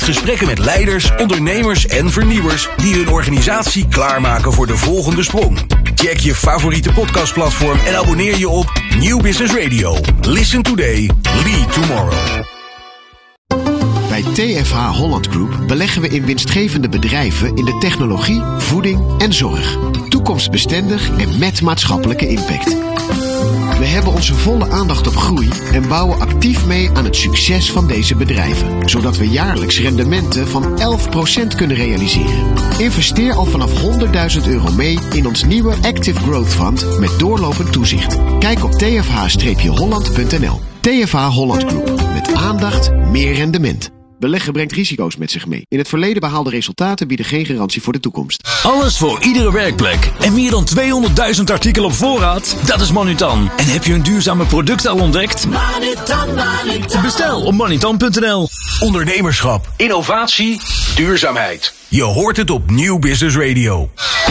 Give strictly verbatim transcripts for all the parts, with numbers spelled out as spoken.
Gesprekken met leiders, ondernemers en vernieuwers die hun organisatie klaarmaken voor de volgende sprong. Check je favoriete podcastplatform en abonneer je op Nieuw Business Radio. Listen today, lead tomorrow. Bij T F H Holland Group beleggen we in winstgevende bedrijven in de technologie, voeding en zorg. Toekomstbestendig en met maatschappelijke impact. We hebben onze volle aandacht op groei en bouwen actief mee aan het succes van deze bedrijven. Zodat we jaarlijks rendementen van elf procent kunnen realiseren. Investeer al vanaf honderdduizend euro mee in ons nieuwe Active Growth Fund met doorlopend toezicht. Kijk op t f h holland punt n l. T F H Holland Group. Met aandacht, meer rendement. Beleggen brengt risico's met zich mee. In het verleden behaalde resultaten bieden geen garantie voor de toekomst. Alles voor iedere werkplek. En meer dan tweehonderdduizend artikelen op voorraad? Dat is Manutan. En heb je een duurzame product al ontdekt? Manutan, Manutan. Bestel op manutan punt n l. Ondernemerschap, innovatie, duurzaamheid. Je hoort het op Nieuw Business Radio.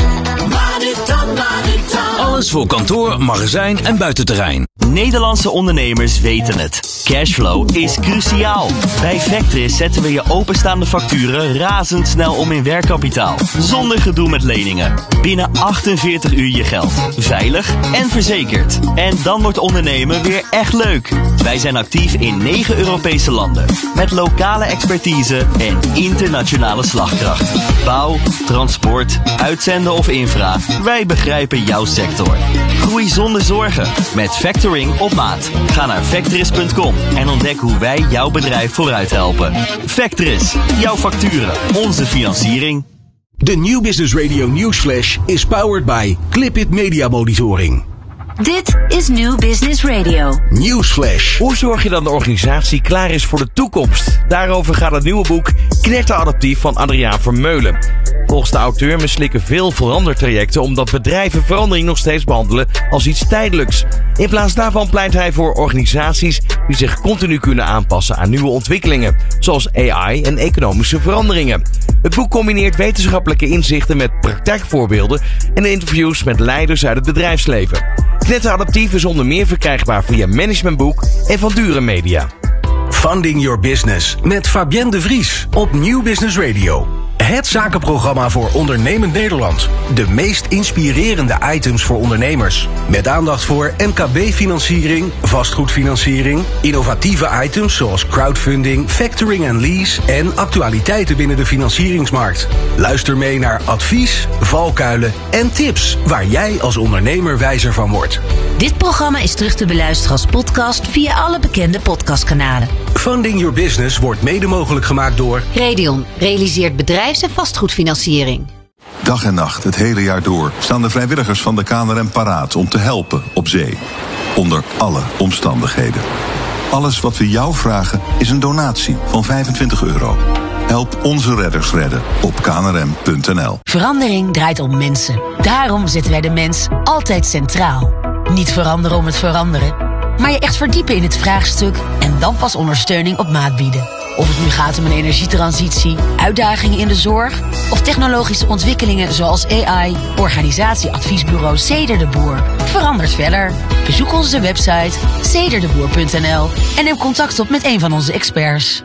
Manutan, Manutan. Alles voor kantoor, magazijn en buitenterrein. Nederlandse ondernemers weten het. Cashflow is cruciaal. Bij Vectris zetten we je openstaande facturen razendsnel om in werkkapitaal. Zonder gedoe met leningen. Binnen achtenveertig uur je geld. Veilig en verzekerd. En dan wordt ondernemen weer echt leuk. Wij zijn actief in negen Europese landen. Met lokale expertise en internationale slagkracht. Bouw, transport, uitzenden of infra. Wij begrijpen jouw sector. Groei zonder zorgen. Met Factoring op maat. Ga naar Vectris punt com en ontdek hoe wij jouw bedrijf vooruit helpen. Vectris, jouw facturen, onze financiering. De Nieuw Business Radio Newsflash is powered by Clipit Media Monitoring. Dit is Nieuw Business Radio. Newsflash. Hoe zorg je dan de organisatie klaar is voor de toekomst? Daarover gaat het nieuwe boek Knetteradaptief van Adriaan Vermeulen. Volgens de auteur mislukken veel verandertrajecten omdat bedrijven verandering nog steeds behandelen als iets tijdelijks. In plaats daarvan pleit hij voor organisaties die zich continu kunnen aanpassen aan nieuwe ontwikkelingen, zoals A I en economische veranderingen. Het boek combineert wetenschappelijke inzichten met praktijkvoorbeelden en interviews met leiders uit het bedrijfsleven. Knetteradaptief is onder meer verkrijgbaar via Managementboek en Van Duren Media. Funding Your Business met Fabienne de Vries op Nieuw Business Radio. Het zakenprogramma voor ondernemend Nederland. De meest inspirerende items voor ondernemers. Met aandacht voor M K B-financiering, vastgoedfinanciering, innovatieve items zoals crowdfunding, factoring en lease en actualiteiten binnen de financieringsmarkt. Luister mee naar advies, valkuilen en tips waar jij als ondernemer wijzer van wordt. Dit programma is terug te beluisteren als podcast via alle bekende podcastkanalen. Funding Your Business wordt mede mogelijk gemaakt door Redion realiseert bedrijfs- en vastgoedfinanciering. Dag en nacht, het hele jaar door, staan de vrijwilligers van de K N R M paraat om te helpen op zee. Onder alle omstandigheden. Alles wat we jou vragen is een donatie van vijfentwintig euro. Help onze redders redden op k n r m punt n l. Verandering draait om mensen. Daarom zetten wij de mens altijd centraal. Niet veranderen om het veranderen, maar je echt verdiepen in het vraagstuk en dan pas ondersteuning op maat bieden. Of het nu gaat om een energietransitie, uitdagingen in de zorg of technologische ontwikkelingen zoals A I, organisatieadviesbureau Ceder de Boer. Verandert verder. Bezoek onze website ceder de boer punt n l en neem contact op met een van onze experts.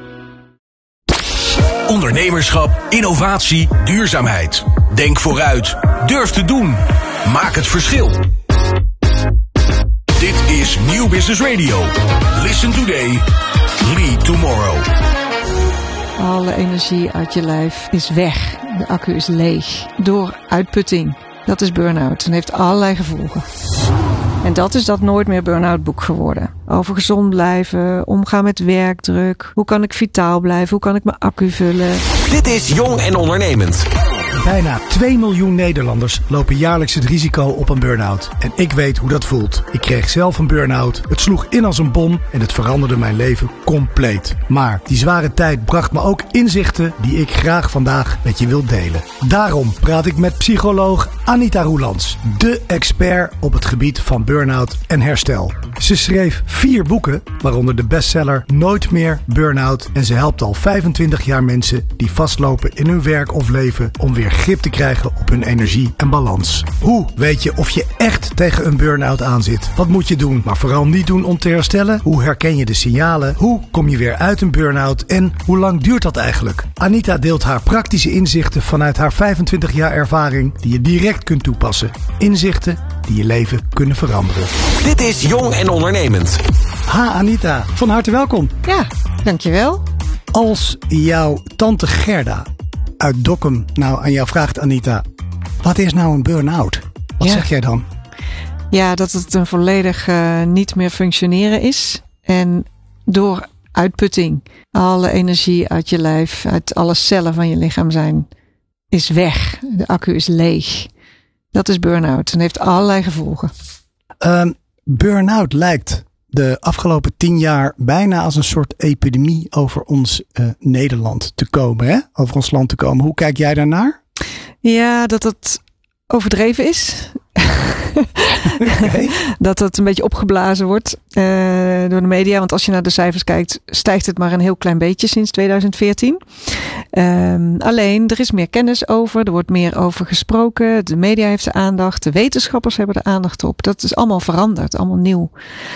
ondernemerschap, innovatie, duurzaamheid. Denk vooruit. Durf te doen. Maak het verschil. Dit is Nieuw Business Radio. Listen today. Lead tomorrow. Alle energie uit je lijf is weg. De accu is leeg. Door uitputting. Dat is burn-out en heeft allerlei gevolgen. En dat is dat Nooit meer burn-out boek geworden. Over gezond blijven, omgaan met werkdruk. Hoe kan ik vitaal blijven? Hoe kan ik mijn accu vullen? Dit is Jong en Ondernemend. Bijna twee miljoen Nederlanders lopen jaarlijks het risico op een burn-out. En ik weet hoe dat voelt. Ik kreeg zelf een burn-out. Het sloeg in als een bom en het veranderde mijn leven compleet. Maar die zware tijd bracht me ook inzichten die ik graag vandaag met je wil delen. Daarom praat ik met psycholoog Anita Roelands, de expert op het gebied van burn-out en herstel. Ze schreef vier boeken, waaronder de bestseller Nooit meer Burn-out. En ze helpt al vijfentwintig jaar mensen die vastlopen in hun werk of leven om weer grip te krijgen op hun energie en balans. Hoe weet je of je echt tegen een burn-out aanzit? Wat moet je doen, maar vooral niet doen om te herstellen? Hoe herken je de signalen? Hoe kom je weer uit een burn-out? En hoe lang duurt dat eigenlijk? Anita deelt haar praktische inzichten vanuit haar vijfentwintig jaar ervaring die je direct kunt toepassen. Inzichten die je leven kunnen veranderen. Dit is Jong en Ondernemend. Ha Anita, van harte welkom. Ja, dankjewel. Als jouw tante Gerda uit Dokkum nou aan jou vraagt, Anita, wat is nou een burn-out? Wat ja. zeg jij dan? Ja, dat het een volledig uh, niet meer functioneren is. En door uitputting, alle energie uit je lijf, uit alle cellen van je lichaam zijn, is weg. De accu is leeg. Dat is burn-out en heeft allerlei gevolgen. Uh, burn-out lijkt de afgelopen tien jaar bijna als een soort epidemie over ons uh, Nederland te komen. Hè? Over ons land te komen. Hoe kijk jij daarnaar? Ja, dat het overdreven is. Okay. Dat het een beetje opgeblazen wordt uh, door de media. Want als je naar de cijfers kijkt, stijgt het maar een heel klein beetje sinds tweeduizend veertien. Um, alleen, er is meer kennis over. Er wordt meer over gesproken. De media heeft de aandacht. De wetenschappers hebben de aandacht op. Dat is allemaal veranderd. Allemaal nieuw.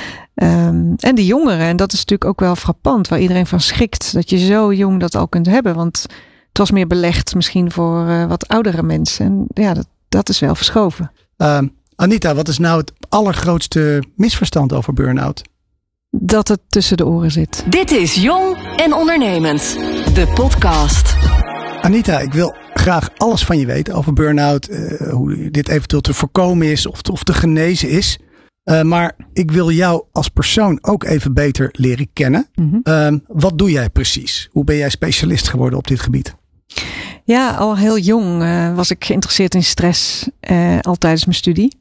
Um, en de jongeren. En dat is natuurlijk ook wel frappant. Waar iedereen van schrikt. Dat je zo jong dat al kunt hebben. Want het was meer belegd misschien voor uh, wat oudere mensen. En ja, dat, dat is wel verschoven. Uh, Anita, wat is nou het allergrootste misverstand over burn-out? Dat het tussen de oren zit. Dit is Jong en Ondernemend, de podcast. Anita, ik wil graag alles van je weten over burn-out. Uh, hoe dit eventueel te voorkomen is of te, of te genezen is. Uh, maar ik wil jou als persoon ook even beter leren kennen. Mm-hmm. Uh, wat doe jij precies? Hoe ben jij specialist geworden op dit gebied? Ja, al heel jong uh, was ik geïnteresseerd in stress. Uh, al tijdens mijn studie.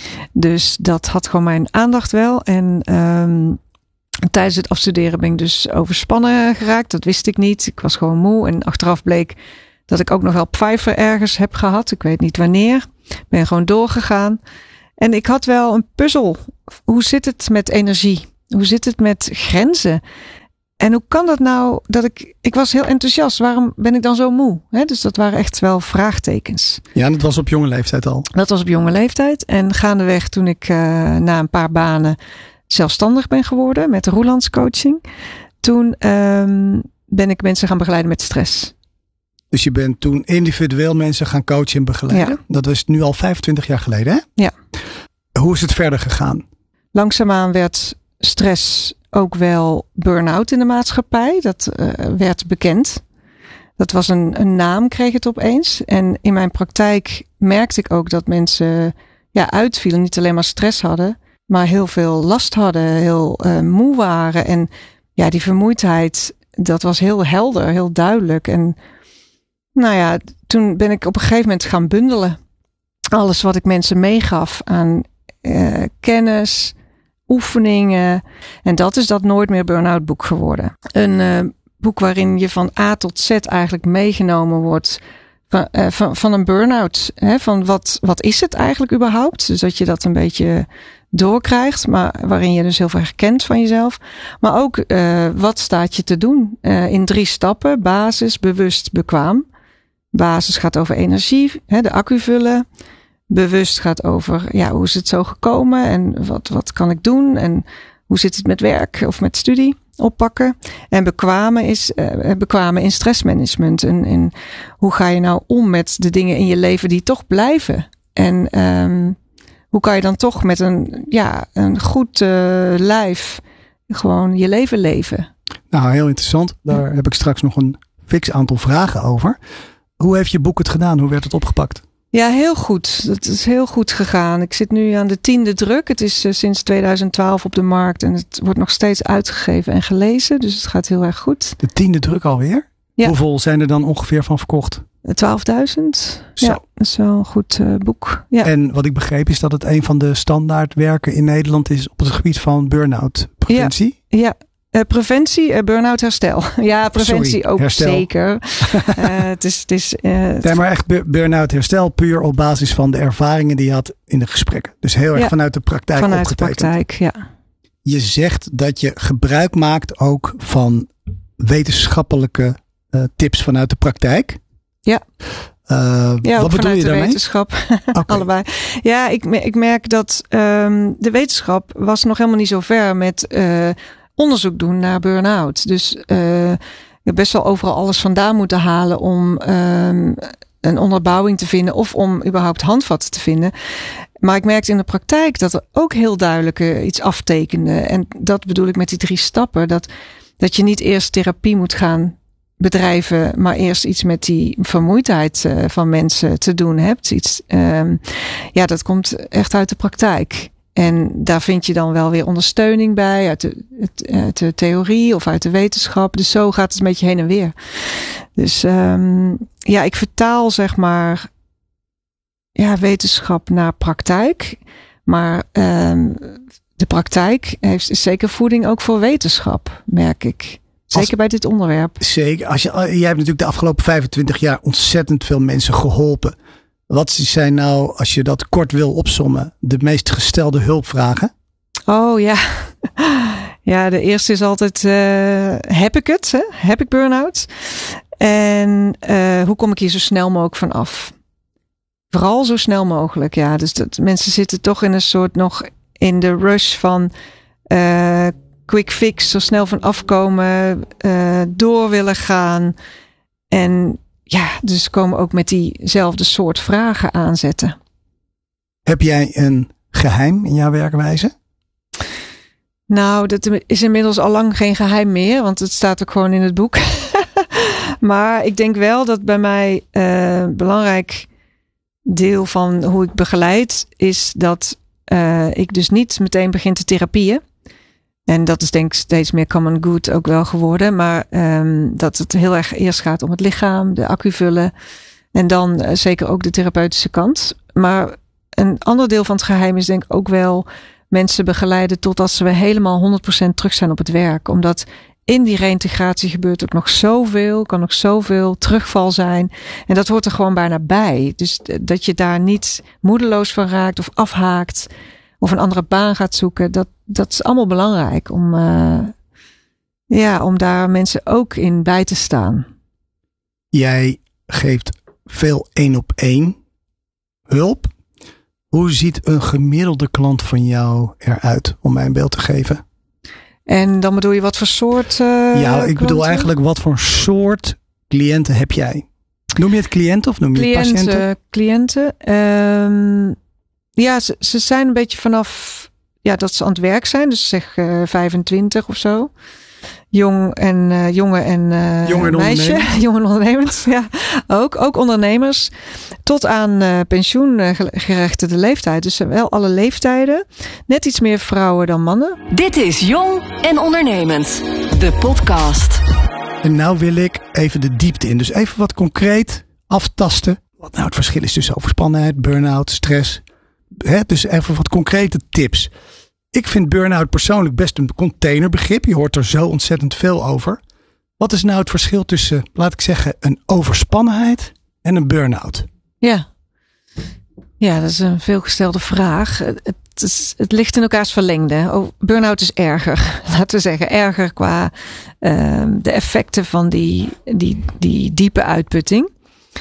Dus dat had gewoon mijn aandacht wel. En um, tijdens het afstuderen ben ik dus overspannen geraakt. Dat wist ik niet. Ik was gewoon moe. En achteraf bleek dat ik ook nog wel pfeifer ergens heb gehad. Ik weet niet wanneer. Ben gewoon doorgegaan. En ik had wel een puzzel. Hoe zit het met energie? Hoe zit het met grenzen? En hoe kan dat nou dat ik... Ik was heel enthousiast. Waarom ben ik dan zo moe? He, dus dat waren echt wel vraagtekens. Ja, en dat was op jonge leeftijd al? Dat was op jonge leeftijd. En gaandeweg toen ik uh, na een paar banen zelfstandig ben geworden met Roelands coaching. Toen um, ben ik mensen gaan begeleiden met stress. Dus je bent toen individueel mensen gaan coachen en begeleiden? Ja. Dat was nu al vijfentwintig jaar geleden, hè? Ja. Hoe is het verder gegaan? Langzaamaan werd stress ook wel burn-out in de maatschappij. Dat uh, werd bekend. Dat was een, een naam, kreeg het opeens. En in mijn praktijk merkte ik ook dat mensen ja, uitvielen. Niet alleen maar stress hadden, maar heel veel last hadden. Heel uh, moe waren. En ja, die vermoeidheid, dat was heel helder, heel duidelijk. En nou ja, toen ben ik op een gegeven moment gaan bundelen. Alles wat ik mensen meegaf aan uh, kennis, oefeningen. En dat is dat Nooit meer Burn-out boek geworden. Een uh, boek waarin je van A tot Z eigenlijk meegenomen wordt van, uh, van, van een burn-out. Hè? Van wat, wat is het eigenlijk überhaupt? Dus dat je dat een beetje doorkrijgt. Maar waarin je dus heel veel herkent van jezelf. Maar ook uh, wat staat je te doen? Uh, in drie stappen. Basis, bewust, bekwaam. Basis gaat over energie. Hè, de accu vullen. Bewust gaat over, ja, hoe is het zo gekomen en wat, wat kan ik doen en hoe zit het met werk of met studie oppakken. En bekwamen is uh, bekwamen in stressmanagement en in hoe ga je nou om met de dingen in je leven die toch blijven. En um, hoe kan je dan toch met een, ja, een goed uh, lijf gewoon je leven leven. Nou, heel interessant. Daar ja. heb ik straks nog een fix aantal vragen over. Hoe heeft je boek het gedaan? Hoe werd het opgepakt? Ja, heel goed. Het is heel goed gegaan. Ik zit nu aan de tiende druk. Het is uh, sinds tweeduizend twaalf op de markt en het wordt nog steeds uitgegeven en gelezen. Dus het gaat heel erg goed. De tiende druk alweer? Ja. Hoeveel zijn er dan ongeveer van verkocht? twaalfduizend. Ja, dat is wel een goed uh, boek. Ja. En wat ik begreep is dat het een van de standaardwerken in Nederland is op het gebied van burn-out preventie. Ja, ja. Uh, preventie, uh, burn-out herstel. Ja, preventie Sorry, ook herstel. zeker. uh, het is, het is, uh, nee, maar echt burn-out herstel puur op basis van de ervaringen die je had in de gesprekken. Dus heel erg ja, vanuit de praktijk vanuit opgetekend. de praktijk, ja. Je zegt dat je gebruik maakt ook van wetenschappelijke uh, tips vanuit de praktijk. Ja. Uh, ja, wat bedoel je de daarmee? wetenschap. Okay. Allebei. Ja, ik, ik merk dat um, de wetenschap was nog helemaal niet zo ver met uh, onderzoek doen naar burn-out. Dus uh, je hebt best wel overal alles vandaan moeten halen om um, een onderbouwing te vinden of om überhaupt handvatten te vinden. Maar ik merkte in de praktijk dat er ook heel duidelijk uh, iets aftekende. En dat bedoel ik met die drie stappen. Dat, dat je niet eerst therapie moet gaan bedrijven, maar eerst iets met die vermoeidheid uh, van mensen te doen hebt. Iets, um, ja, dat komt echt uit de praktijk. En daar vind je dan wel weer ondersteuning bij uit de, uit de theorie of uit de wetenschap. Dus zo gaat het een beetje heen en weer. Dus um, ja, ik vertaal zeg maar ja, wetenschap naar praktijk. Maar um, de praktijk heeft, is zeker voeding ook voor wetenschap, merk ik. Zeker als, bij dit onderwerp. Zeker. Als je, jij hebt natuurlijk de afgelopen vijfentwintig jaar ontzettend veel mensen geholpen. Wat zijn nou, als je dat kort wil opsommen, de meest gestelde hulpvragen? Oh ja. Ja, de eerste is altijd, uh, heb ik het? Hè? Heb ik burn-out? En uh, hoe kom ik hier zo snel mogelijk van af? Vooral zo snel mogelijk, ja. Dus dat, mensen zitten toch in een soort nog in de rush van uh, quick fix, zo snel van afkomen, uh, door willen gaan. En ja, dus komen ook met diezelfde soort vragen aanzetten. Heb jij een geheim in jouw werkwijze? Nou, dat is inmiddels al lang geen geheim meer, want het staat ook gewoon in het boek. Maar ik denk wel dat bij mij uh, belangrijk deel van hoe ik begeleid is dat uh, ik dus niet meteen begin te therapieën. En dat is denk ik steeds meer common good ook wel geworden. Maar um, dat het heel erg eerst gaat om het lichaam, de accu vullen. En dan uh, zeker ook de therapeutische kant. Maar een ander deel van het geheim is denk ik ook wel mensen begeleiden totdat ze weer helemaal honderd procent terug zijn op het werk. Omdat in die reïntegratie gebeurt ook nog zoveel, kan nog zoveel terugval zijn. En dat hoort er gewoon bijna bij. Dus dat je daar niet moedeloos van raakt of afhaakt of een andere baan gaat zoeken. Dat, dat is allemaal belangrijk om, uh, ja, om daar mensen ook in bij te staan. Jij geeft veel één op één hulp. Hoe ziet een gemiddelde klant van jou eruit, om mij een beeld te geven? En dan bedoel je wat voor soort uh, Ja, ik klanten? bedoel eigenlijk wat voor soort cliënten heb jij? Noem je het cliënten of noem je cliënten, het patiënten? Cliënten. Um, ja, ze, ze zijn een beetje vanaf ja, dat ze aan het werk zijn. Dus zeg uh, vijfentwintig of zo. Jong en uh, jongen en uh, Jong en meisje. Jong en ondernemers. Ja, ook. Ook ondernemers. Tot aan uh, pensioengerechtigde leeftijd. Dus wel alle leeftijden. Net iets meer vrouwen dan mannen. Dit is Jong en Ondernemend. De podcast. En nou wil ik even de diepte in. Dus even wat concreet aftasten. Wat nou het verschil is tussen overspannenheid, burn-out, stress. He, dus even wat concrete tips. Ik vind burn-out persoonlijk best een containerbegrip. Je hoort er zo ontzettend veel over. Wat is nou het verschil tussen, laat ik zeggen, een overspannenheid en een burn-out? Ja, ja, dat is een veelgestelde vraag. Het, is, het ligt in elkaars verlengde. Oh, burn-out is erger. Laten we zeggen, erger qua uh, de effecten van die, die, die diepe uitputting.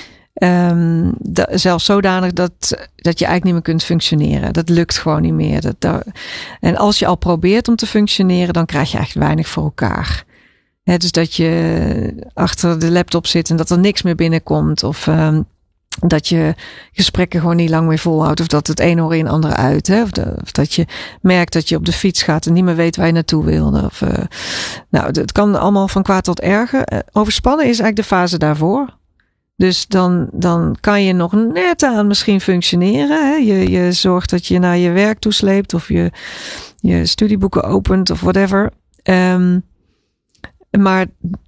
Um, dat, zelfs zodanig dat, dat je eigenlijk niet meer kunt functioneren. Dat lukt gewoon niet meer. Dat, dat, en als je al probeert om te functioneren, dan krijg je echt weinig voor elkaar. He, dus dat je achter de laptop zit en dat er niks meer binnenkomt. Of um, dat je gesprekken gewoon niet lang meer volhoudt. Of dat het een oor in het andere uit. Hè? Of, de, of dat je merkt dat je op de fiets gaat en niet meer weet waar je naartoe wil. Of, uh, nou, het kan allemaal van kwaad tot erger. Uh, overspannen is eigenlijk de fase daarvoor. Dus dan, dan kan je nog net aan misschien functioneren. Hè? Je, je zorgt dat je naar je werk toesleept. Of je, je studieboeken opent of whatever. Um, maar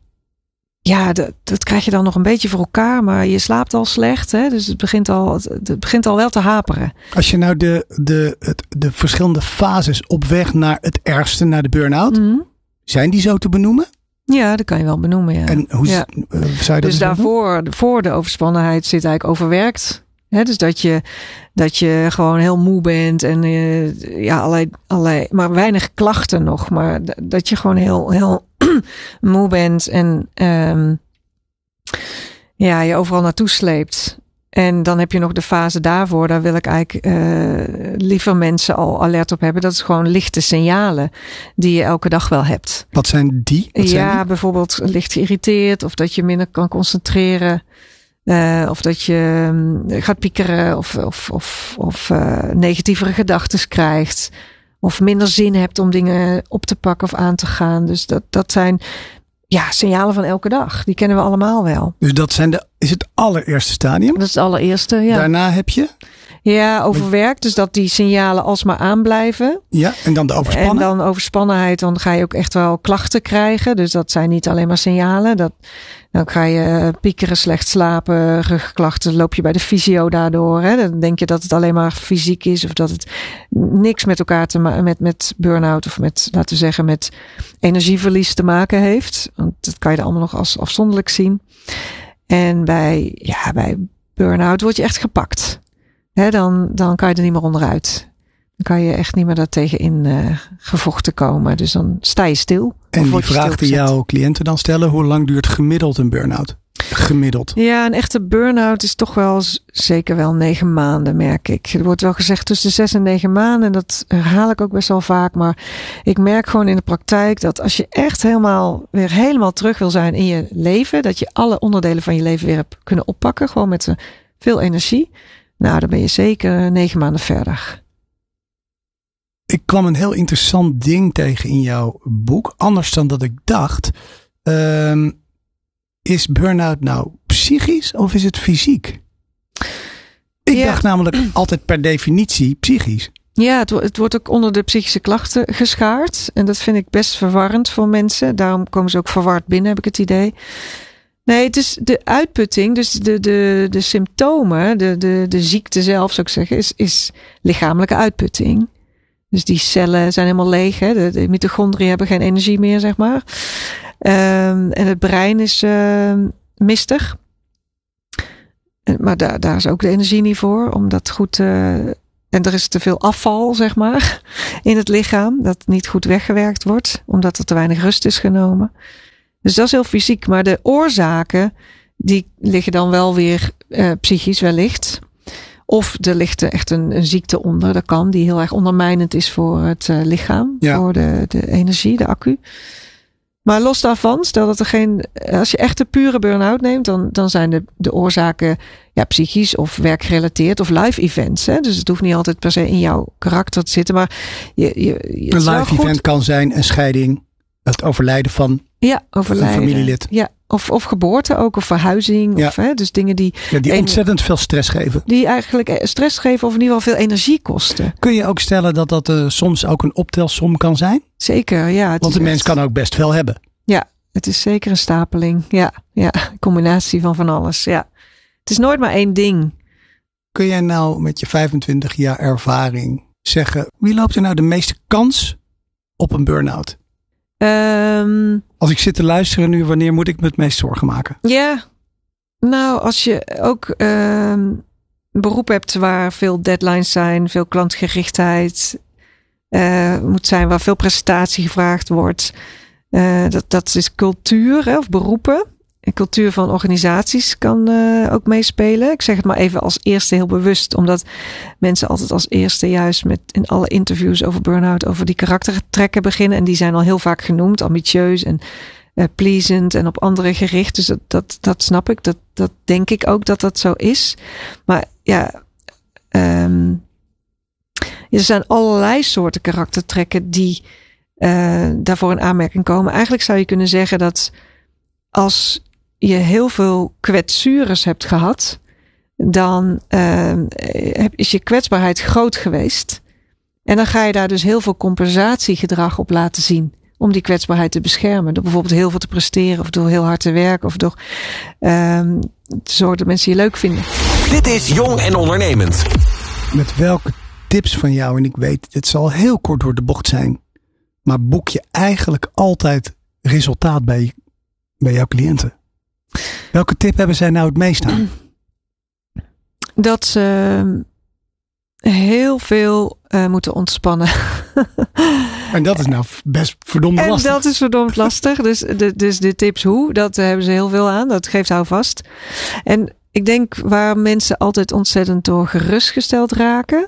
ja, dat, dat krijg je dan nog een beetje voor elkaar. Maar je slaapt al slecht. Hè? Dus het begint al, het begint al wel te haperen. Als je nou de, de, het, de verschillende fases op weg naar het ergste, naar de burn-out. Mm-hmm. Zijn die zo te benoemen? Ja, dat kan je wel benoemen, ja. En hoe ja. uh, zou je dat Dus daarvoor, voor de overspannenheid zit eigenlijk overwerkt. He, dus dat je, dat je gewoon heel moe bent en uh, ja, allerlei, allerlei, maar weinig klachten nog. Maar d- dat je gewoon heel, heel moe bent en um, ja, je overal naartoe sleept. En dan heb je nog de fase daarvoor. Daar wil ik eigenlijk uh, liever mensen al alert op hebben. Dat is gewoon lichte signalen die je elke dag wel hebt. Wat zijn die? Wat ja, zijn die? Bijvoorbeeld licht geïrriteerd of dat je minder kan concentreren. Uh, of dat je um, gaat piekeren of, of, of, of uh, negatievere gedachten krijgt. Of minder zin hebt om dingen op te pakken of aan te gaan. Dus dat, dat zijn ja, signalen van elke dag. Die kennen we allemaal wel. Dus dat zijn de, is het allereerste stadium? Dat is het allereerste, ja. Daarna heb je? Ja, overwerkt. Dus dat die signalen alsmaar aanblijven. Ja, en dan de overspannen? En dan overspannenheid, dan ga je ook echt wel klachten krijgen. Dus dat zijn niet alleen maar signalen. Dat, dan ga je piekeren, slecht slapen, rugklachten. Loop je bij de fysio daardoor. Hè? Dan denk je dat het alleen maar fysiek is. Of dat het niks met elkaar te maken, met, met burn-out of met, laten we zeggen, met energieverlies te maken heeft. Want dat kan je er allemaal nog als afzonderlijk zien. En bij, ja, bij burn-out word je echt gepakt. He, dan, dan kan je er niet meer onderuit. Dan kan je echt niet meer daartegen in uh, gevochten komen. Dus dan sta je stil. En die vraag die jouw cliënten dan stellen: hoe lang duurt gemiddeld een burn-out? Gemiddeld. Ja, een echte burn-out is toch wel z- zeker wel negen maanden, merk ik. Er wordt wel gezegd tussen de zes en negen maanden. En dat herhaal ik ook best wel vaak. Maar ik merk gewoon in de praktijk dat als je echt helemaal weer helemaal terug wil zijn in je leven. Dat je alle onderdelen van je leven weer hebt kunnen oppakken. Gewoon met uh, veel energie. Nou, dan ben je zeker negen maanden verder. Ik kwam een heel interessant ding tegen in jouw boek. Anders dan dat ik dacht. Um, is burn-out nou psychisch of is het fysiek? Ik ja. dacht namelijk altijd per definitie psychisch. Ja, het, het wordt ook onder de psychische klachten geschaard. En dat vind ik best verwarrend voor mensen. Daarom komen ze ook verward binnen, heb ik het idee. Nee, het is de uitputting, dus de, de, de symptomen, de, de, de ziekte zelf zou ik zeggen, is, is lichamelijke uitputting. Dus die cellen zijn helemaal leeg, hè? De, de mitochondriën hebben geen energie meer, zeg maar. Um, en het brein is uh, mistig. Maar daar, daar is ook de energie niet voor, om dat goed uh, en er is te veel afval, zeg maar, in het lichaam, dat niet goed weggewerkt wordt, omdat er te weinig rust is genomen. Dus dat is heel fysiek. Maar de oorzaken, die liggen dan wel weer uh, psychisch wellicht. Of er ligt er echt een, een ziekte onder. Dat kan, die heel erg ondermijnend is voor het uh, lichaam. Ja. Voor de, de energie, de accu. Maar los daarvan, stel dat er geen... Als je echt de pure burn-out neemt, dan, dan zijn de, de oorzaken ja, psychisch of werkgerelateerd of live events. Hè? Dus het hoeft niet altijd per se in jouw karakter te zitten. Maar je, je, je, een live event goed... kan zijn een scheiding, het overlijden van ja, overlijden. een familielid. Ja, of, of geboorte ook, of verhuizing. Ja. Of, hè, dus dingen die... Ja, die ontzettend veel stress geven. Die eigenlijk stress geven of in ieder geval veel energie kosten. Kun je ook stellen dat dat uh, soms ook een optelsom kan zijn? Zeker, ja. Want een mens echt... kan ook best veel hebben. Ja, het is zeker een stapeling. Ja, ja, een combinatie van van alles. Ja. Het is nooit maar één ding. Kun jij nou met je vijfentwintig jaar ervaring zeggen, wie loopt er nou de meeste kans op een burn-out? Um, als ik zit te luisteren nu, wanneer moet ik me het meest zorgen maken? Ja, nou als je ook um, een beroep hebt waar veel deadlines zijn, veel klantgerichtheid uh, moet zijn, waar veel prestatie gevraagd wordt. Uh, dat, dat is cultuur, hè, of beroepen. En cultuur van organisaties kan uh, ook meespelen. Ik zeg het maar even als eerste heel bewust. Omdat mensen altijd als eerste juist met in alle interviews over burn-out over die karaktertrekken beginnen. En die zijn al heel vaak genoemd. Ambitieus en uh, pleasant en op anderen gericht. Dus dat, dat, dat snap ik. Dat, dat denk ik ook dat dat zo is. Maar ja, um, er zijn allerlei soorten karaktertrekken die uh, daarvoor in aanmerking komen. Eigenlijk zou je kunnen zeggen dat als je heel veel kwetsures hebt gehad, dan uh, is je kwetsbaarheid groot geweest. En dan ga je daar dus heel veel compensatiegedrag op laten zien. Om die kwetsbaarheid te beschermen. Door bijvoorbeeld heel veel te presteren. Of door heel hard te werken. Of door um, te zorgen dat mensen je leuk vinden. Dit is Jong en Ondernemend. Met welke tips van jou, en ik weet, het zal heel kort door de bocht zijn, maar boek je eigenlijk altijd resultaat bij, bij jouw cliënten. Welke tip hebben zij nou het meest aan? Dat ze heel veel uh, moeten ontspannen. En dat is nou best verdomd lastig. En dat is verdomd lastig. Dus de, dus de tips hoe, dat hebben ze heel veel aan. Dat geeft houvast. En ik denk waar mensen altijd ontzettend door gerustgesteld raken,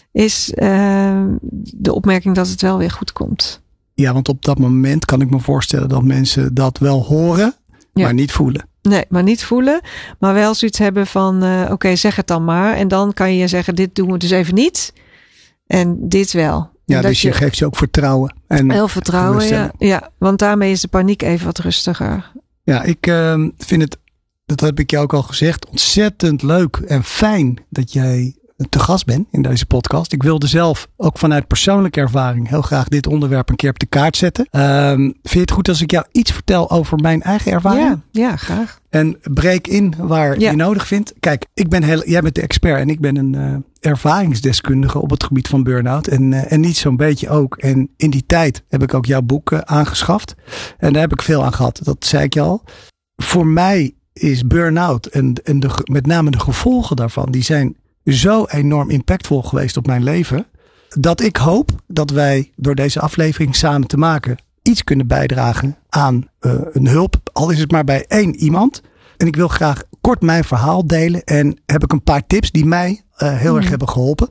is uh, de opmerking dat het wel weer goed komt. Ja, want op dat moment kan ik me voorstellen dat mensen dat wel horen, ja. maar niet voelen. Nee, maar niet voelen. Maar wel zoiets hebben van, uh, oké, okay, zeg het dan maar. En dan kan je zeggen, dit doen we dus even niet. En dit wel. Ja, dus je, je geeft je ook vertrouwen. En heel vertrouwen, ja. ja. Want daarmee is de paniek even wat rustiger. Ja, ik uh, vind het, dat heb ik jou ook al gezegd, ontzettend leuk en fijn dat jij te gast bent in deze podcast. Ik wilde zelf ook vanuit persoonlijke ervaring heel graag dit onderwerp een keer op de kaart zetten. Um, vind je het goed als ik jou iets vertel over mijn eigen ervaring? Ja, ja graag. En breek in waar ja. je nodig vindt. Kijk, ik ben heel, jij bent de expert en ik ben een uh, ervaringsdeskundige op het gebied van burn-out. En, uh, en niet zo'n beetje ook. En in die tijd heb ik ook jouw boek uh, aangeschaft. En daar heb ik veel aan gehad. Dat zei ik je al. Voor mij is burn-out en, en de, met name de gevolgen daarvan, die zijn zo enorm impactvol geweest op mijn leven, dat ik hoop dat wij door deze aflevering samen te maken iets kunnen bijdragen aan uh, een hulp. Al is het maar bij één iemand. En ik wil graag kort mijn verhaal delen en heb ik een paar tips die mij uh, heel mm. erg hebben geholpen.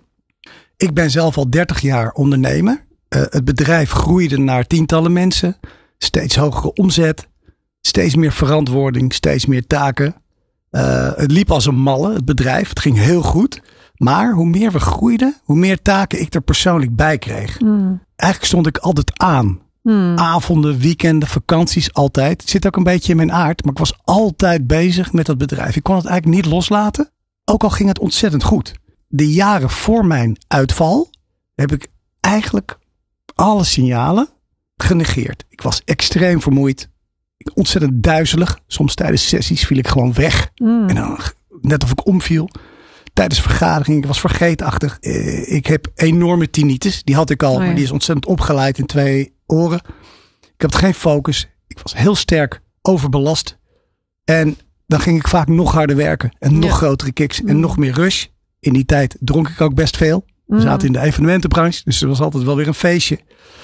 Ik ben zelf al dertig jaar ondernemer. Uh, het bedrijf groeide naar tientallen mensen. Steeds hogere omzet. Steeds meer verantwoording. Steeds meer taken. Uh, het liep als een malle, het bedrijf. Het ging heel goed. Maar hoe meer we groeiden, hoe meer taken ik er persoonlijk bij kreeg. Mm. Eigenlijk stond ik altijd aan. Mm. Avonden, weekenden, vakanties, altijd. Het zit ook een beetje in mijn aard. Maar ik was altijd bezig met dat bedrijf. Ik kon het eigenlijk niet loslaten. Ook al ging het ontzettend goed. De jaren voor mijn uitval heb ik eigenlijk alle signalen genegeerd. Ik was extreem vermoeid. Ontzettend duizelig. Soms tijdens sessies viel ik gewoon weg. Mm. En dan net of ik omviel. Tijdens vergaderingen, ik was vergeetachtig. Ik heb enorme tinnitus. Die had ik al, oh ja. maar die is ontzettend opgeleid in twee oren. Ik had geen focus. Ik was heel sterk overbelast. En dan ging ik vaak nog harder werken. En nog ja. grotere kicks. Mm. En nog meer rush. In die tijd dronk ik ook best veel. We mm. zaten in de evenementenbranche. Dus er was altijd wel weer een feestje.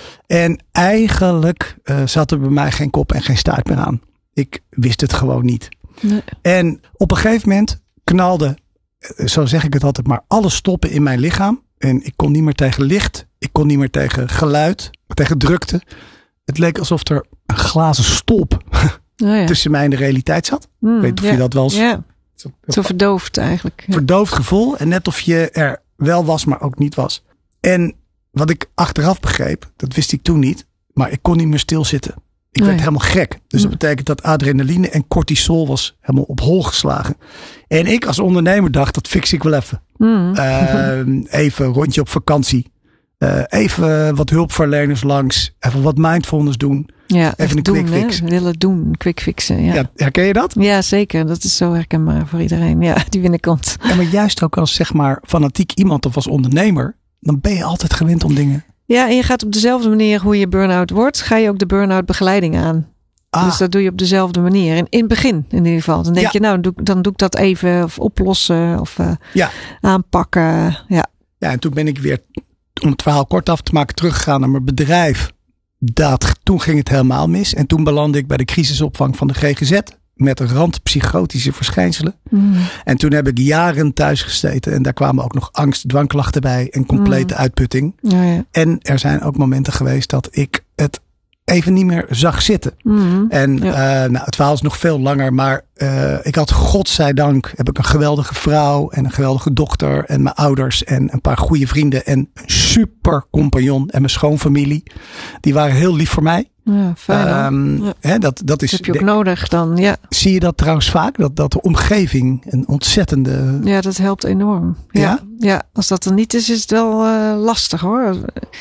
En eigenlijk uh, zat er bij mij geen kop en geen staart meer aan. Ik wist het gewoon niet. Nee. En op een gegeven moment knalde, zo zeg ik het altijd, maar alle stoppen in mijn lichaam. En ik kon niet meer tegen licht. Ik kon niet meer tegen geluid. Tegen drukte. Het leek alsof er een glazen stolp oh ja. tussen mij en de realiteit zat. Mm, ik weet niet of ja. je dat wel eens... Ja. Zo, zo verdoofd eigenlijk. Ja. Verdoofd gevoel. En net of je er wel was, maar ook niet was. En wat ik achteraf begreep, dat wist ik toen niet. Maar ik kon niet meer stilzitten. Ik nee. werd helemaal gek. Dus dat betekent dat adrenaline en cortisol was helemaal op hol geslagen. En ik als ondernemer dacht, dat fix ik wel even. Mm. Uh, even een rondje op vakantie. Uh, even wat hulpverleners langs. Even wat mindfulness doen. Ja, even een doen, quick fix. Hè? Willen doen, quick fixen. Ja. Ja, herken je dat? Ja, zeker. Dat is zo herkenbaar voor iedereen. Ja, die binnenkomt. Ja, maar juist ook als zeg maar fanatiek iemand of als ondernemer, dan ben je altijd gewend om dingen. Ja, en je gaat op dezelfde manier hoe je burn-out wordt, ga je ook de burn-out begeleiding aan. Ah. Dus dat doe je op dezelfde manier. In, in het begin in ieder geval. Dan denk ja. je, nou, dan doe ik dat even of oplossen of uh, ja. aanpakken. Ja. ja, en toen ben ik weer, om het verhaal kort af te maken, teruggegaan naar mijn bedrijf. Dat, toen ging het helemaal mis. En toen belandde ik bij de crisisopvang van de G G Z. Met randpsychotische verschijnselen. Mm. En toen heb ik jaren thuis gezeten. En daar kwamen ook nog angst, dwangklachten bij. En complete mm. uitputting. Ja, ja. En er zijn ook momenten geweest dat ik het even niet meer zag zitten. Mm. En ja. uh, nou, het verhaal is nog veel langer. Maar uh, ik had godzijdank heb ik een geweldige vrouw. En een geweldige dochter. En mijn ouders. En een paar goede vrienden. En een super compagnon. En mijn schoonfamilie. Die waren heel lief voor mij. Ja, fijn. Um, ja. Hè, dat, dat is, heb je ook de, nodig dan, ja. Zie je dat trouwens vaak? Dat, dat de omgeving een ontzettende... Ja, dat helpt enorm. Ja, ja? ja als dat er niet is, is het wel uh, lastig hoor.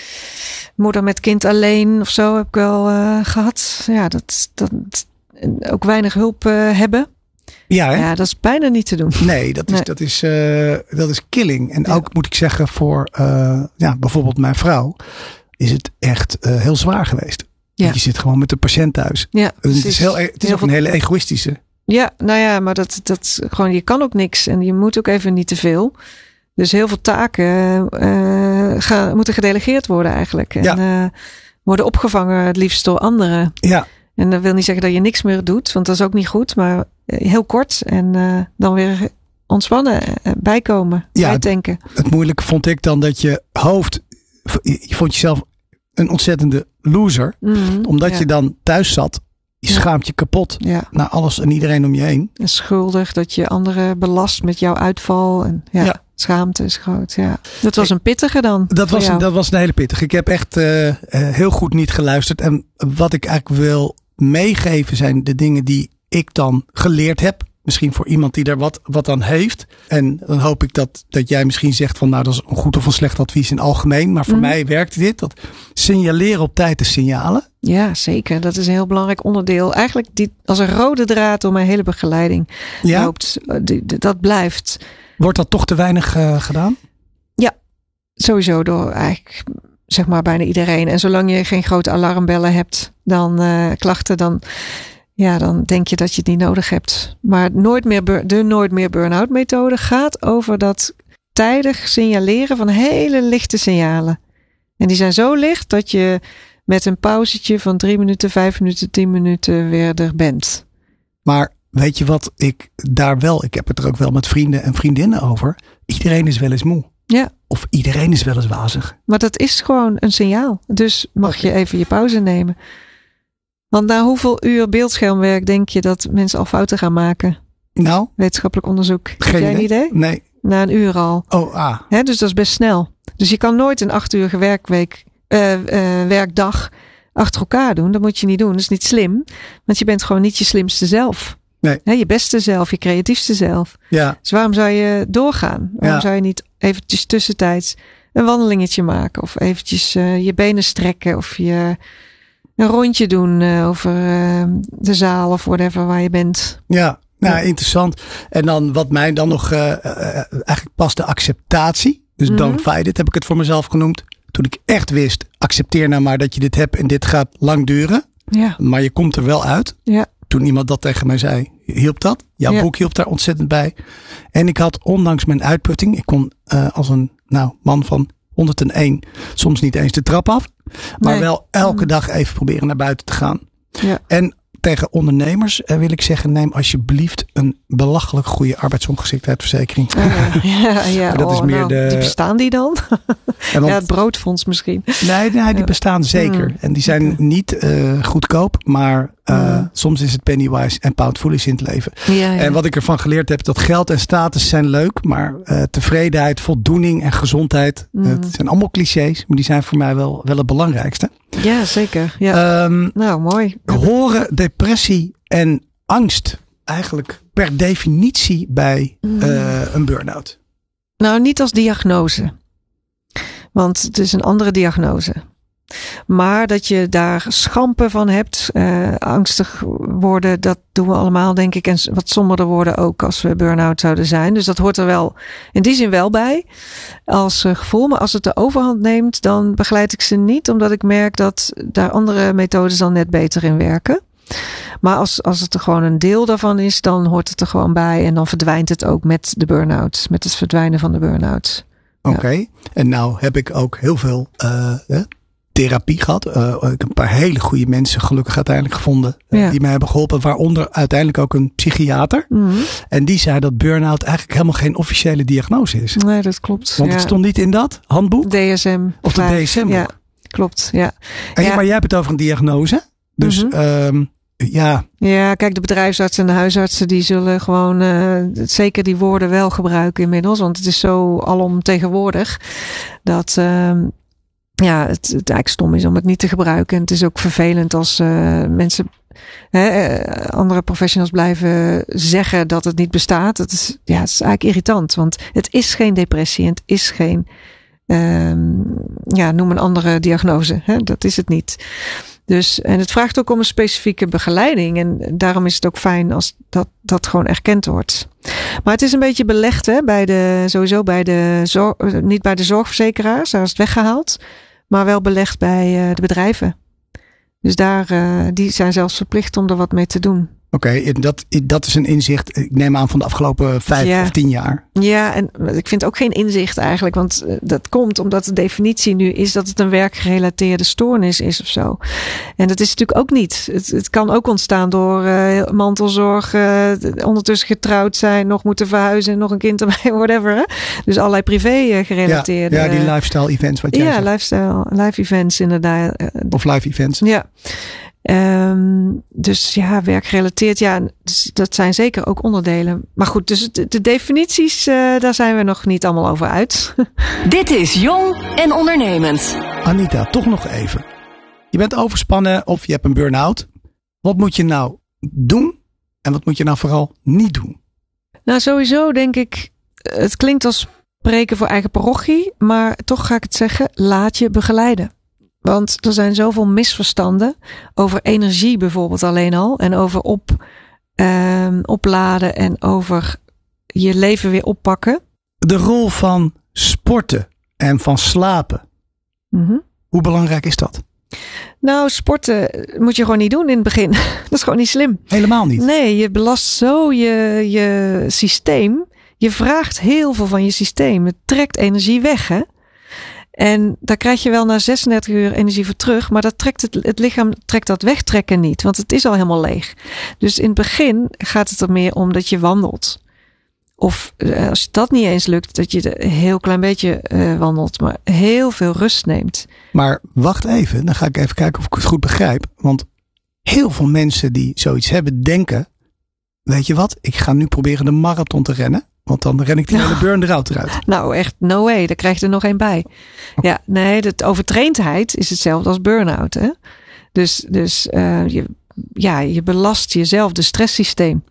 Moeder met kind alleen of zo heb ik wel uh, gehad. Ja, dat, dat ook weinig hulp uh, hebben. Ja, hè? Ja, dat is bijna niet te doen. Nee, dat is, nee. Dat is, uh, dat is killing. En ja. ook moet ik zeggen voor uh, ja, bijvoorbeeld mijn vrouw. is het echt uh, heel zwaar geweest. Ja. Want je zit gewoon met de patiënt thuis. Ja, en het is, heel, het is heel ook een hele egoïstische. Ja, nou ja, maar dat, dat gewoon, je kan ook niks. En je moet ook even niet te veel. Dus heel veel taken uh, gaan, moeten gedelegeerd worden eigenlijk. En ja. uh, worden opgevangen het liefst door anderen. Ja. En dat wil niet zeggen dat je niks meer doet. Want dat is ook niet goed. Maar heel kort. En uh, dan weer ontspannen. Bijkomen. Ja, bijdenken. Het, het moeilijke vond ik dan dat je hoofd... Je vond jezelf een ontzettende loser. Mm, omdat ja. je dan thuis zat. Je schaamt je kapot ja. naar alles en iedereen om je heen. En schuldig dat je anderen belast met jouw uitval. En ja, ja. Schaamte is groot. Ja. Dat was een pittige dan. Dat was, een, dat was een hele pittige. Ik heb echt uh, uh, heel goed niet geluisterd. En wat ik eigenlijk wil meegeven zijn de dingen die ik dan geleerd heb. Misschien voor iemand die daar wat, wat aan heeft. En dan hoop ik dat, dat jij misschien zegt van nou dat is een goed of een slecht advies in het algemeen. Maar voor mm. mij werkte dit. Dat signaleren op tijd de signalen. Ja, zeker. Dat is een heel belangrijk onderdeel. Eigenlijk die, als een rode draad door mijn hele begeleiding ja? loopt. Die, die, dat blijft. Wordt dat toch te weinig uh, gedaan? Ja, sowieso door eigenlijk zeg maar bijna iedereen. En zolang je geen grote alarmbellen hebt, dan uh, klachten, dan... Ja, dan denk je dat je het niet nodig hebt. Maar nooit meer, de Nooit meer Burn-out methode gaat over dat tijdig signaleren van hele lichte signalen. En die zijn zo licht dat je met een pauzetje van drie minuten, vijf minuten, tien minuten weer er bent. Maar weet je wat ik daar wel, ik heb het er ook wel met vrienden en vriendinnen over. Iedereen is wel eens moe. Ja. Of iedereen is wel eens wazig. Maar dat is gewoon een signaal. Dus mag okay. je even je pauze nemen. Want na hoeveel uur beeldschermwerk denk je dat mensen al fouten gaan maken? Nou? Wetenschappelijk onderzoek. Geen Heb jij idee? een idee? Nee. Na een uur al. Oh, ah. He, dus dat is best snel. Dus je kan nooit een acht uur werkweek, uh, uh, werkdag achter elkaar doen. Dat moet je niet doen. Dat is niet slim. Want je bent gewoon niet je slimste zelf. Nee. He, je beste zelf, je creatiefste zelf. Ja. Dus waarom zou je doorgaan? Waarom ja. zou je niet eventjes tussentijds een wandelingetje maken? Of eventjes uh, je benen strekken of je... een rondje doen uh, over uh, de zaal of whatever waar je bent. Ja, nou ja. interessant. En dan wat mij dan nog uh, uh, eigenlijk past de acceptatie. Dus mm-hmm. don't fight it heb ik het voor mezelf genoemd. Toen ik echt wist, accepteer nou maar dat je dit hebt en dit gaat lang duren. Ja. Maar je komt er wel uit. Ja. Toen iemand dat tegen mij zei, hielp dat. Jouw ja. boek hielp daar ontzettend bij. En ik had ondanks mijn uitputting, ik kon uh, als een nou, man van honderdéén soms niet eens de trap af. Maar nee. wel elke dag even proberen naar buiten te gaan. Ja. En tegen ondernemers uh, wil ik zeggen, neem alsjeblieft een belachelijk goede arbeidsongeschiktheidsverzekering. Uh, ja, ja. dat oh, is meer nou, de... Die bestaan die dan? Ja, want... ja, het broodfonds misschien. Nee, nee die bestaan zeker. Mm. En die zijn okay. niet uh, goedkoop, maar uh, mm. soms is het pennywise en pound foolish in het leven. Ja, ja. En wat ik ervan geleerd heb, dat geld en status zijn leuk, maar uh, tevredenheid, voldoening en gezondheid, mm. uh, het zijn allemaal clichés, maar die zijn voor mij wel, wel het belangrijkste. Ja, zeker. Ja. Um, nou, mooi. Horen depressie en angst eigenlijk per definitie bij mm. uh, een burn-out? Nou, niet als diagnose. Want het is een andere diagnose. Maar dat je daar schampen van hebt, uh, angstig worden, dat doen we allemaal, denk ik. En wat somberder worden ook als we burn-out zouden zijn. Dus dat hoort er wel in die zin wel bij als uh, gevoel. Maar als het de overhand neemt, dan begeleid ik ze niet. Omdat ik merk dat daar andere methodes dan net beter in werken. Maar als, als het er gewoon een deel daarvan is, dan hoort het er gewoon bij. En dan verdwijnt het ook met de burn-out. Met het verdwijnen van de burn-out. Oké. Okay. Ja. En nou heb ik ook heel veel uh, eh, therapie gehad. Uh, ik heb een paar hele goede mensen gelukkig uiteindelijk gevonden. Uh, ja. Die mij hebben geholpen. Waaronder uiteindelijk ook een psychiater. Mm-hmm. En die zei dat burn-out eigenlijk helemaal geen officiële diagnose is. Nee, dat klopt. Want ja. het stond niet in dat handboek? D S M. Of de D S M? Ja, klopt. Ja. En, ja. Maar jij hebt het over een diagnose. Dus mm-hmm. um, ja. Ja, kijk, de bedrijfsartsen en de huisartsen die zullen gewoon uh, zeker die woorden wel gebruiken inmiddels. Want het is zo alomtegenwoordig dat uh, ja, het, het eigenlijk stom is om het niet te gebruiken. En het is ook vervelend als uh, mensen, hè, andere professionals blijven zeggen dat het niet bestaat. Het is, ja, het is eigenlijk irritant, want het is geen depressie en het is geen, uh, ja, noem een andere diagnose. Hè? Dat is het niet. Dus, en het vraagt ook om een specifieke begeleiding. En daarom is het ook fijn als dat, dat gewoon erkend wordt. Maar het is een beetje belegd, hè, bij de, sowieso bij de zorg, niet bij de zorgverzekeraars. Daar is het weggehaald. maar wel belegd bij uh, de bedrijven. Dus daar, uh, die zijn zelfs verplicht om er wat mee te doen. Oké, okay, dat, dat is een inzicht, ik neem aan van de afgelopen vijf ja. of tien jaar. Ja, en ik vind ook geen inzicht eigenlijk. Want dat komt omdat de definitie nu is dat het een werkgerelateerde stoornis is of zo. En dat is natuurlijk ook niet. Het, het kan ook ontstaan door uh, mantelzorg, uh, ondertussen getrouwd zijn, nog moeten verhuizen, nog een kind erbij, whatever. Hè? Dus allerlei privé gerelateerde. Ja, ja, die lifestyle events wat jij ja, zegt. Ja, lifestyle, live events inderdaad. Of live events. Ja. Um, dus ja, werkgerelateerd, ja, dus dat zijn zeker ook onderdelen. Maar goed, dus de, de definities, uh, daar zijn we nog niet allemaal over uit. Dit is Jong en Ondernemend. Anita, toch nog even. Je bent overspannen of je hebt een burn-out. Wat moet je nou doen en wat moet je nou vooral niet doen? Nou, sowieso denk ik, het klinkt als spreken voor eigen parochie, maar toch ga ik het zeggen, laat je begeleiden. Want er zijn zoveel misverstanden over energie bijvoorbeeld alleen al. En over op, um, opladen en over je leven weer oppakken. De rol van sporten en van slapen. Mm-hmm. Hoe belangrijk is dat? Nou, sporten moet je gewoon niet doen in het begin. Dat is gewoon niet slim. Helemaal niet? Nee, je belast zo je, je systeem. Je vraagt heel veel van je systeem. Het trekt energie weg, hè? En daar krijg je wel na zesendertig uur energie voor terug. Maar dat trekt het, het lichaam trekt dat wegtrekken niet. Want het is al helemaal leeg. Dus in het begin gaat het er meer om dat je wandelt. Of als je dat niet eens lukt, dat je een heel klein beetje uh, wandelt. Maar heel veel rust neemt. Maar wacht even, dan ga ik even kijken of ik het goed begrijp. Want heel veel mensen die zoiets hebben denken, weet je wat, ik ga nu proberen de marathon te rennen. Want dan ren ik die hele burn-out eruit. Nou, echt no way. Daar krijg je er nog één bij. Okay. Ja, nee, de overtraindheid is hetzelfde als burn-out. Hè? Dus, dus uh, je, ja, je belast jezelf, de stresssysteem.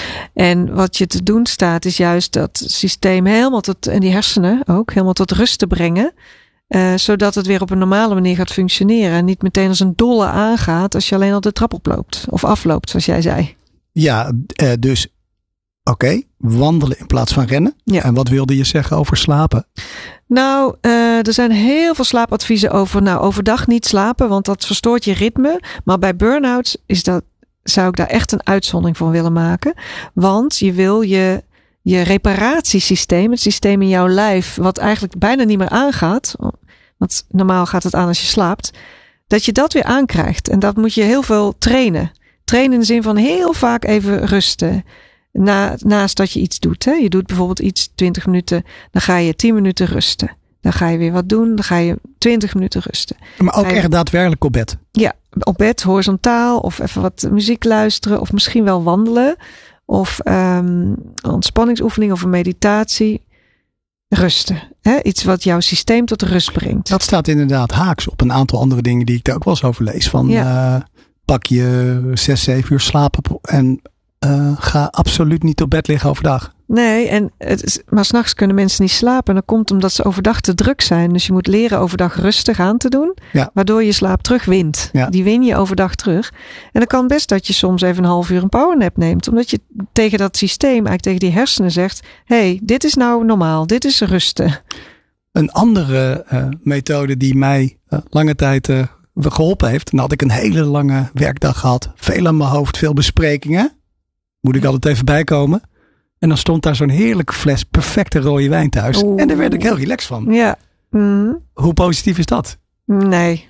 En wat je te doen staat, is juist dat systeem helemaal tot, en die hersenen ook, helemaal tot rust te brengen. Uh, zodat het weer op een normale manier gaat functioneren. En niet meteen als een dolle aangaat als je alleen al de trap oploopt. Of afloopt, zoals jij zei. Ja, uh, dus oké, okay, wandelen in plaats van rennen. Ja. En wat wilde je zeggen over slapen? Nou, uh, er zijn heel veel slaapadviezen over. Nou, overdag niet slapen, want dat verstoort je ritme. Maar bij burn-outs is dat, zou ik daar echt een uitzondering voor willen maken. Want je wil je, je reparatiesysteem, het systeem in jouw lijf, wat eigenlijk bijna niet meer aangaat. Want normaal gaat het aan als je slaapt. Dat je dat weer aankrijgt. En dat moet je heel veel trainen. Trainen in de zin van heel vaak even rusten. Na, naast dat je iets doet. Hè. Je doet bijvoorbeeld iets twintig minuten. Dan ga je tien minuten rusten. Dan ga je weer wat doen. Dan ga je twintig minuten rusten. Maar ook je, echt daadwerkelijk op bed? Ja, op bed, horizontaal. Of even wat muziek luisteren. Of misschien wel wandelen. Of um, ontspanningsoefening of een meditatie. Rusten. Hè? Iets wat jouw systeem tot rust brengt. Dat staat inderdaad haaks op een aantal andere dingen die ik daar ook wel eens over lees. Van ja. uh, pak je zes, zeven uur slapen en uh, ga absoluut niet op bed liggen overdag. Nee, en het is, maar 's nachts kunnen mensen niet slapen. En dat komt omdat ze overdag te druk zijn. Dus je moet leren overdag rustig aan te doen. Ja. Waardoor je slaap terugwint. Ja. Die win je overdag terug. En dan kan best dat je soms even een half uur een powernap neemt. Omdat je tegen dat systeem, eigenlijk tegen die hersenen zegt. Hé, hey, dit is nou normaal. Dit is rusten. Een andere uh, methode die mij uh, lange tijd uh, geholpen heeft. Dan had ik een hele lange werkdag gehad. Veel aan mijn hoofd, veel besprekingen. Moet ik altijd even bijkomen. En dan stond daar zo'n heerlijke fles perfecte rode wijn thuis. Oeh. En daar werd ik heel relaxed van. Ja. Mm. Hoe positief is dat? Nee.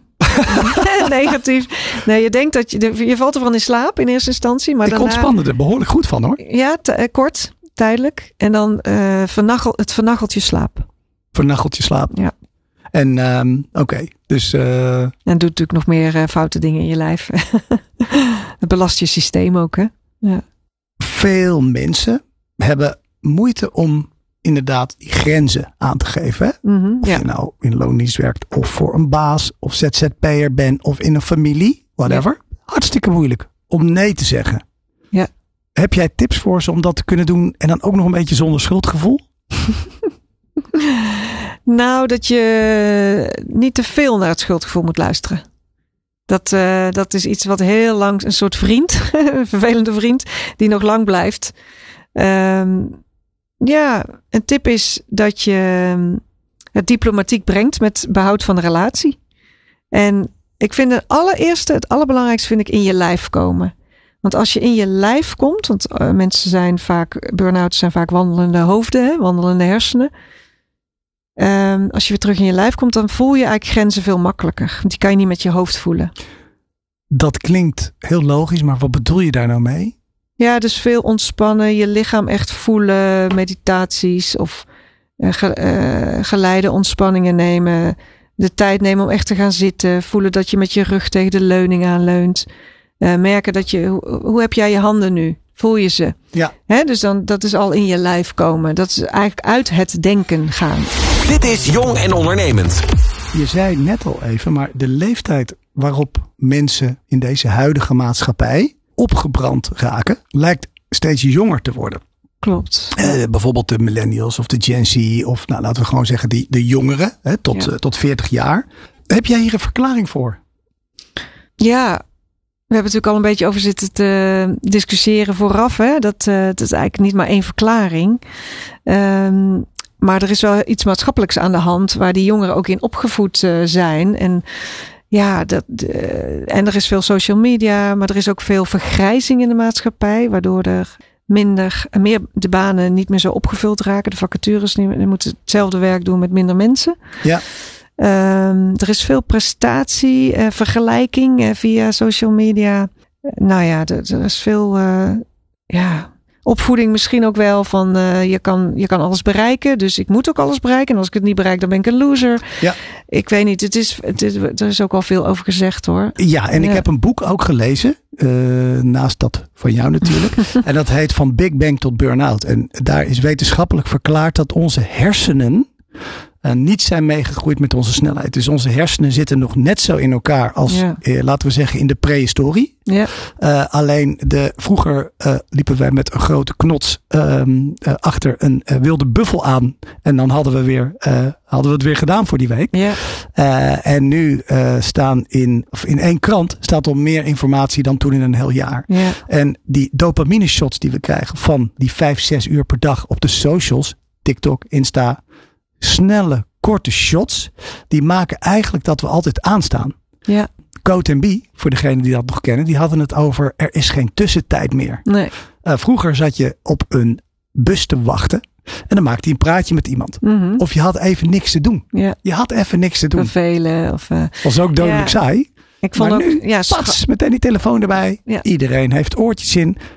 Negatief. Nee, je denkt dat je, je valt ervan in slaap in eerste instantie. Maar ik daarna, ontspande er behoorlijk goed van hoor. Ja, t- kort, tijdelijk. En dan uh, vernachel, het vernachelt je slaap. Vernachelt je slaap. Ja. En um, oké, okay, dus... Uh... En doet natuurlijk nog meer uh, foute dingen in je lijf. Het belast je systeem ook, hè? Ja. Veel mensen hebben moeite om inderdaad die grenzen aan te geven. Hè? Mm-hmm, of ja. je nou in loondienst werkt of voor een baas of Z Z P'er bent of in een familie, whatever. Ja. Hartstikke moeilijk om nee te zeggen. Ja. Heb jij tips voor ze om dat te kunnen doen en dan ook nog een beetje zonder schuldgevoel? Nou, dat je niet te veel naar het schuldgevoel moet luisteren. Dat, uh, dat is iets wat heel lang, een soort vriend, een vervelende vriend, die nog lang blijft. Um, ja, een tip is dat je het diplomatiek brengt met behoud van de relatie. En ik vind het allereerste, het allerbelangrijkste vind ik in je lijf komen. Want als je in je lijf komt, want uh, mensen zijn vaak, burn-outs zijn vaak wandelende hoofden, hè, wandelende hersenen. Um, als je weer terug in je lijf komt, dan voel je eigenlijk grenzen veel makkelijker. Want die kan je niet met je hoofd voelen. Dat klinkt heel logisch, maar wat bedoel je daar nou mee? Ja, dus veel ontspannen, je lichaam echt voelen, meditaties of uh, ge, uh, geleide ontspanningen nemen. De tijd nemen om echt te gaan zitten. Voelen dat je met je rug tegen de leuning aanleunt. Uh, merken dat je, hoe, hoe heb jij je handen nu? Voel je ze? Ja. Hè, dus dan, dat is al in je lijf komen. Dat is eigenlijk uit het denken gaan. Dit is Jong en Ondernemend. Je zei net al even, maar de leeftijd waarop mensen in deze huidige maatschappij opgebrand raken, lijkt steeds jonger te worden. Klopt. Uh, bijvoorbeeld de millennials of de Gen Z of nou, laten we gewoon zeggen die, de jongeren hè, tot, ja. uh, tot veertig jaar. Heb jij hier een verklaring voor? Ja, we hebben natuurlijk al een beetje over zitten te discussiëren vooraf. Hè? Dat, uh, dat is eigenlijk niet maar één verklaring. Um, maar er is wel iets maatschappelijks aan de hand waar die jongeren ook in opgevoed uh, zijn. En ja, dat, uh, en er is veel social media, maar er is ook veel vergrijzing in de maatschappij, waardoor er minder, meer de banen niet meer zo opgevuld raken. De vacatures niet meer, moeten hetzelfde werk doen met minder mensen. Ja. Um, er is veel prestatie, uh, vergelijking uh, via social media. Uh, nou ja, er, er is veel uh, ja, opvoeding misschien ook wel van uh, je, kan, je kan alles bereiken. Dus ik moet ook alles bereiken. En als ik het niet bereik, dan ben ik een loser. Ja. Ik weet niet, het is, het is, er is ook al veel over gezegd hoor. Ja, en ja. ik heb een boek ook gelezen. Uh, naast dat van jou natuurlijk. En dat heet Van Big Bang tot Burn-out. En daar is wetenschappelijk verklaard dat onze hersenen Uh, niet zijn meegegroeid met onze snelheid. Dus onze hersenen zitten nog net zo in elkaar als, ja. uh, laten we zeggen, in de prehistorie. Ja. Uh, alleen de, vroeger uh, liepen wij met een grote knots um, uh, achter een uh, wilde buffel aan. En dan hadden we, weer, uh, hadden we het weer gedaan voor die week. Ja. Uh, en nu uh, staan in, of in één krant staat al meer informatie dan toen in een heel jaar. Ja. En die dopamine shots die we krijgen van die vijf, zes uur per dag op de socials, TikTok, Insta, snelle, korte shots, die maken eigenlijk dat we altijd aanstaan. Ja. Coat en Bie, voor degenen die dat nog kennen, die hadden het over er is geen tussentijd meer. Nee. Uh, vroeger zat je op een bus te wachten en dan maakte je een praatje met iemand. Mm-hmm. Of je had even niks te doen. Ja. Je had even niks te doen. Vervelen. Of, uh, was ook dodelijk ja. saai. Ik vond maar ook, nu, ja, pas, meteen die telefoon erbij. Ja. Iedereen heeft oortjes in.